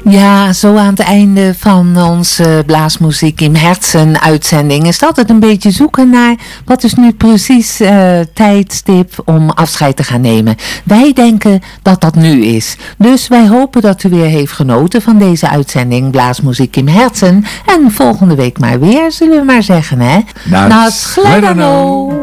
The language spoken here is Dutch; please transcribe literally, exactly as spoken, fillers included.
Ja, zo aan het einde van onze Blaasmuziek im Herzen uitzending is het altijd een beetje zoeken naar wat is nu precies uh, tijdstip om afscheid te gaan nemen. Wij denken dat dat nu is. Dus wij hopen dat u weer heeft genoten van deze uitzending Blaasmuziek im Herzen. En volgende week maar weer, zullen we maar zeggen, hè? Na, Na Sledano.